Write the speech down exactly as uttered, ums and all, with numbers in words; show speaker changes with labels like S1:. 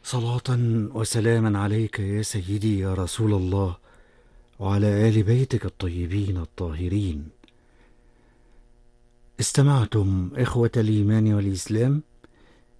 S1: صلاة وسلاما عليك يا سيدي يا رسول الله، وعلى آل بيتك الطيبين الطاهرين. استمعتم إخوة الإيمان والإسلام